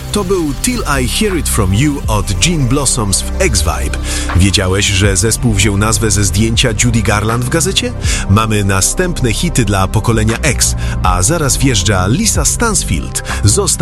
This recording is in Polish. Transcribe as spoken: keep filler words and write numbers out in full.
To był Till I Hear It From You od Gin Blossoms w X-Vibe. Wiedziałeś, że zespół wziął nazwę ze zdjęcia Judy Garland w gazecie? Mamy następne hity dla pokolenia X, a zaraz wjeżdża Lisa Stansfield. Zostań